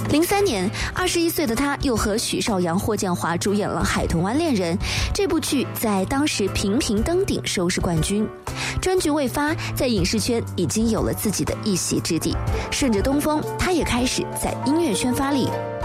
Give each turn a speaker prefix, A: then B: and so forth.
A: 03年，21岁的他又和许绍洋、霍建华主演了《海豚湾恋人》，这部剧在当时频频登顶收视冠军。专剧未发，在影视圈已经有了自己的一席之地。顺着东风，他也开始在音乐圈发力。